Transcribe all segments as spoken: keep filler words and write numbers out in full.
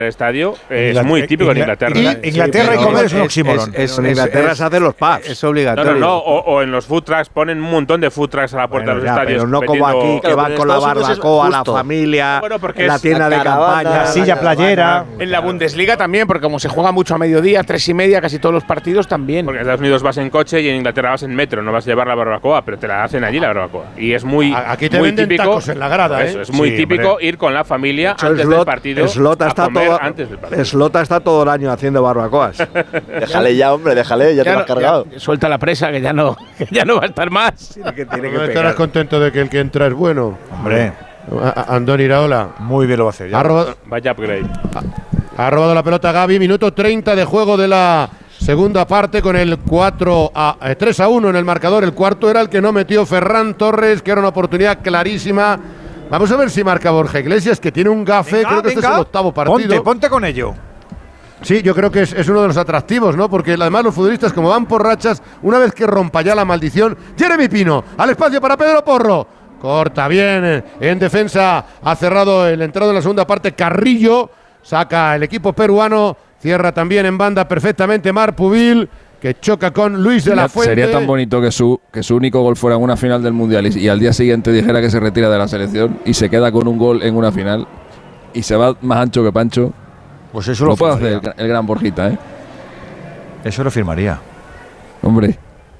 el estadio eh, es muy típico en Inglaterra. Y Inglaterra y comer es un oxímoron. Es, es, en Inglaterra se hacen los pubs. Es obligatorio. No, no, no. O, o en los food trucks ponen un montón de food trucks a la puerta Bueno, de los ya, estadios. pero no como aquí, que van con la barbacoa, la familia, bueno, la tienda de campaña, la silla playera. En la Bundesliga también, porque como se juega mucho a mediodía, tres y media, casi todos los partidos también. Porque en Estados Unidos vas en coche y en Inglaterra vas en metro, no vas a llevar la barbacoa, pero te la hacen allí la barbacoa. Y es muy, aquí te muy venden típico. Tacos en la grada, Eso, ¿eh? es muy Sí, típico hombre. ir con la familia Hecho, antes Slot, del partido. Slot a está comer todo, antes del partido. Slot está todo el año haciendo barbacoas. Déjale ya, hombre, déjale, ya, ya te lo has no, cargado. Ya, suelta la presa, que ya no, que ya no va a estar más. Tiene que, tiene que No pegar. estarás contento de que el que entra es bueno. Hombre, A- a- Andoni Iraola. muy bien lo va a hacer. Ya. Ha robado, Vaya upgrade. ha robado la pelota Gavi, minuto treinta de juego de la segunda parte con el cuatro a, eh, tres a uno en el marcador. El cuarto era el que no metió Ferran Torres, que era una oportunidad clarísima. Vamos a ver si marca Borja Iglesias, que tiene un gafe. Venga, Creo que este venga. es el octavo partido. Ponte, ponte con ello. Sí, yo creo que es, es uno de los atractivos, ¿no? Porque además los futbolistas, como van por rachas, una vez que rompa ya la maldición, Jeremy Pino, al espacio para Pedro Porro. Corta bien, en defensa ha cerrado el entrado en la segunda parte Carrillo, saca el equipo peruano, cierra también en banda perfectamente Marc Pubil, que choca con Luis de la Fuente. Sería tan bonito que su, que su único gol fuera en una final del Mundial y, y al día siguiente dijera que se retira de la selección y se queda con un gol en una final y se va más ancho que Pancho. Pues eso lo, Lo puede firmaría. hacer el, el gran Borjita, ¿eh? Eso lo firmaría. Hombre.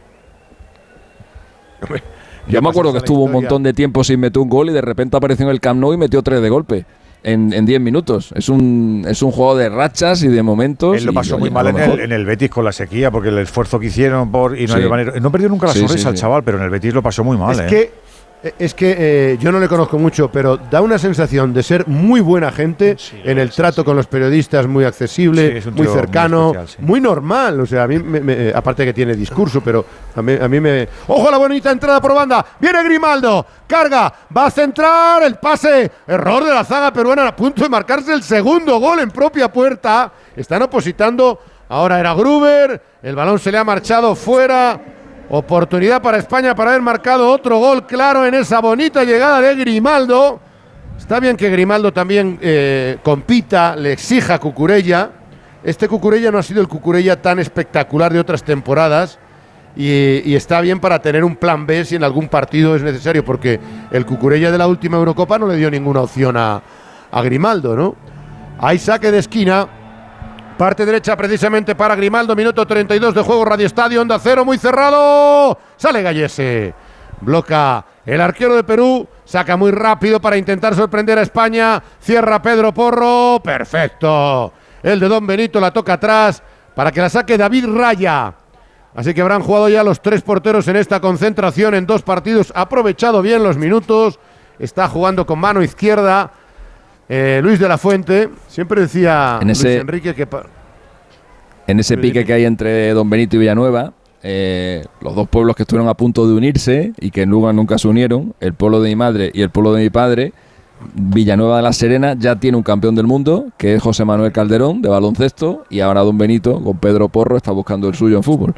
Yo me acuerdo que estuvo un montón de tiempo sin meter un gol y de repente apareció en el Camp Nou y metió tres de golpe en, en diez minutos. Es un, es un juego de rachas y de momentos. Él lo y, pasó oye, muy mal a en lo el, mejor. en el Betis con la sequía, porque el esfuerzo que hicieron por y no, Sí. hay manera- no perdió nunca la Sí, sonrisa sí, el sí. chaval, pero en el Betis lo pasó muy mal. Es ¿eh? que, es que eh, yo no le conozco mucho, pero da una sensación de ser muy buena gente en el trato con los periodistas, muy accesible, Sí, es un muy tío muy cercano, muy, especial, sí. normal. O sea, a mí, me, me- aparte que tiene discurso, pero a mí, a mí me. ¡Ojo a la bonita entrada por banda! ¡Viene Grimaldo! ¡Carga! ¡Va a centrar! ¡El pase! Error de la zaga peruana a punto de marcarse el segundo gol en propia puerta. Están opositando. Ahora era Gruber. El balón se le ha marchado fuera. Oportunidad para España para haber marcado otro gol claro en esa bonita llegada de Grimaldo. Está bien que Grimaldo también eh, compita, le exija a Cucurella. Este Cucurella no ha sido el Cucurella tan espectacular de otras temporadas y, y está bien para tener un plan B si en algún partido es necesario, porque el Cucurella de la última Eurocopa no le dio ninguna opción a, a Grimaldo, ¿no? Hay saque de esquina. Parte derecha precisamente para Grimaldo, minuto treinta y dos de juego, Radio Estadio, Onda Cero, muy cerrado. Sale Gallese. Bloca el arquero de Perú, saca muy rápido para intentar sorprender a España. Cierra Pedro Porro, perfecto. El de Don Benito la toca atrás para que la saque David Raya. Así que habrán jugado ya los tres porteros en esta concentración en dos partidos. Ha aprovechado bien los minutos. Está jugando con mano izquierda. Eh, Luis de la Fuente, siempre decía En ese- Luis Enrique que... pa- En ese pique que hay entre Don Benito y Villanueva, eh, los dos pueblos que estuvieron a punto de unirse y que nunca, nunca se unieron, el pueblo de mi madre y el pueblo de mi padre, Villanueva de la Serena ya tiene un campeón del mundo, que es José Manuel Calderón, de baloncesto, y ahora Don Benito, con Pedro Porro, está buscando el suyo en fútbol.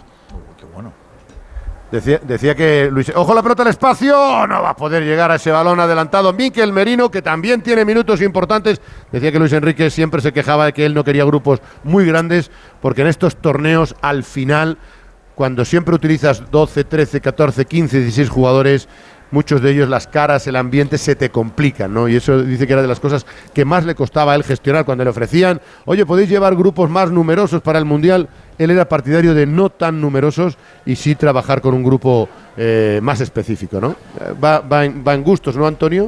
Decía, decía que Luis... ¡Ojo la pelota al espacio! No va a poder llegar a ese balón adelantado. Mikel Merino, que también tiene minutos importantes. Decía que Luis Enrique siempre se quejaba de que él no quería grupos muy grandes, porque en estos torneos, al final, cuando siempre utilizas doce, trece, catorce, quince, dieciséis jugadores, muchos de ellos, las caras, el ambiente se te complican, ¿no? Y eso dice que era de las cosas que más le costaba a él gestionar cuando le ofrecían, oye, ¿podéis llevar grupos más numerosos para el Mundial? Él era partidario de no tan numerosos y sí trabajar con un grupo eh, más específico, ¿no? Va, va, en, va en gustos, ¿no, Antonio?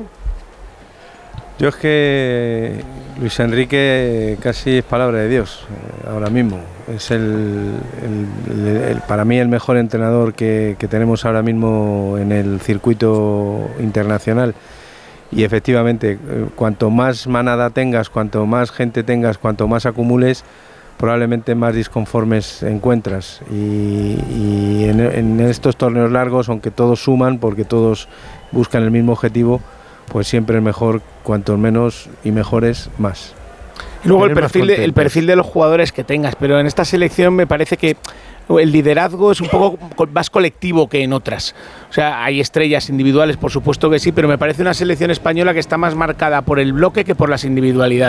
Yo es que Luis Enrique casi es palabra de Dios eh, ahora mismo. Es el, el- el- el- para mí el mejor entrenador que, que tenemos ahora mismo en el circuito internacional. Y efectivamente, eh, cuanto más manada tengas, cuanto más gente tengas, cuanto más acumules, probablemente más disconformes encuentras. Y, y en, en estos torneos largos, aunque todos suman, porque todos buscan el mismo objetivo, pues siempre es mejor, cuanto menos y mejores, más. Y luego el Tener más perfil, de, el contentos. perfil de los jugadores que tengas, pero en esta selección me parece que el liderazgo es un poco co- más colectivo que en otras. O sea, hay estrellas individuales, por supuesto que sí, pero me parece una selección española que está más marcada por el bloque que por las individualidades.